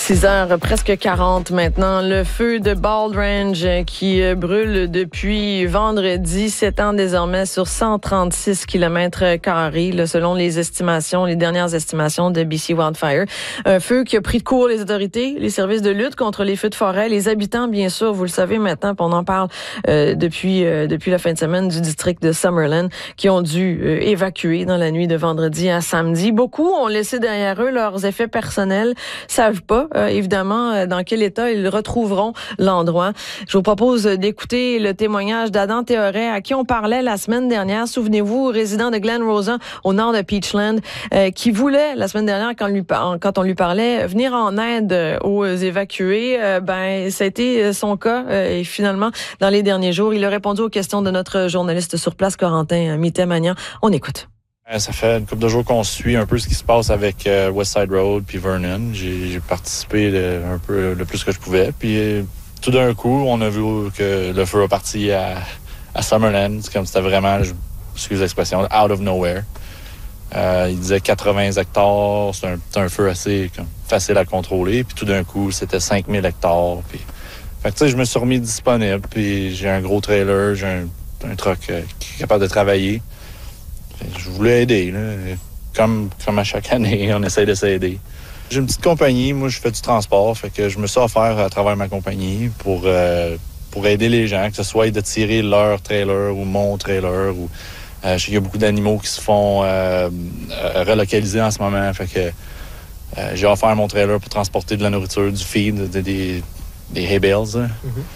6h, presque 40 maintenant. Le feu de Bald Range qui brûle depuis vendredi s'étend désormais sur 136 km², selon les estimations, les dernières estimations de BC Wildfire. Un feu qui a pris de court les autorités, les services de lutte contre les feux de forêt, les habitants, bien sûr, vous le savez maintenant, on en parle depuis la fin de semaine du district de Summerland, qui ont dû évacuer dans la nuit de vendredi à samedi. Beaucoup ont laissé derrière eux leurs effets personnels, savent pas évidemment, dans quel état ils retrouveront l'endroit. Je vous propose d'écouter le témoignage d'Adam Théoret, à qui on parlait la semaine dernière. Souvenez-vous, résident de Glen Rosa, au nord de Peachland, qui voulait, la semaine dernière, quand on lui parlait, venir en aide aux évacués. Ça a été son cas. Et finalement, dans les derniers jours, il a répondu aux questions de notre journaliste sur place, Corentin Mittet-Magnan. On écoute. Ça fait une couple de jours qu'on suit un peu ce qui se passe avec West Side Road puis Vernon. J'ai participé un peu le plus que je pouvais. Puis tout d'un coup, on a vu que le feu a parti à Summerland. C'est comme c'était vraiment, excusez l'expression, out of nowhere. Il disait 80 hectares. C'est un feu assez facile à contrôler. Puis tout d'un coup, c'était 5000 hectares. Puis, fait que, tu sais, je me suis remis disponible. Puis j'ai un gros trailer, j'ai un truck qui est capable de travailler. Je voulais aider, là. Comme à chaque année, on essaie de s'aider. J'ai une petite compagnie, moi je fais du transport, fait que je me suis offert à travers ma compagnie pour aider les gens, que ce soit de tirer leur trailer ou mon trailer. Je sais qu'il y a beaucoup d'animaux qui se font relocaliser en ce moment, fait que j'ai offert mon trailer pour transporter de la nourriture, du feed, des hay bales.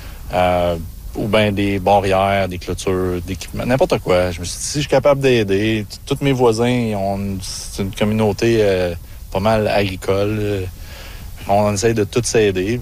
Ou bien des barrières, des clôtures, d'équipements, n'importe quoi. Je me suis dit, si je suis capable d'aider, tous mes voisins, c'est une communauté pas mal agricole. On essaie de tous s'aider.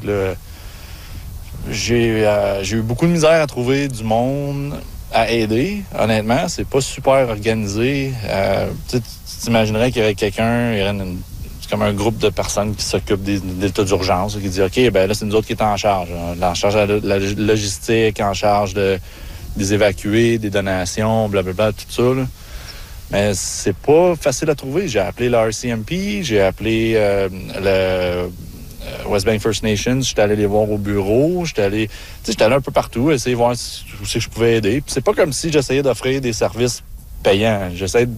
J'ai eu beaucoup de misère à trouver du monde à aider. Honnêtement, c'est pas super organisé. Tu t'imaginerais qu'il y aurait quelqu'un, il y aurait c'est comme un groupe de personnes qui s'occupent des états d'urgence, qui dit OK, ben là, c'est nous autres qui est en charge. En charge de la logistique, en charge des évacués, des donations, blablabla, tout ça. Là. Mais c'est pas facile à trouver. J'ai appelé le RCMP, j'ai appelé le West Bank First Nations, j'étais allé les voir au bureau, j'étais allé un peu partout, essayer de voir où c'est que je pouvais aider. Puis c'est pas comme si j'essayais d'offrir des services payants. J'essaie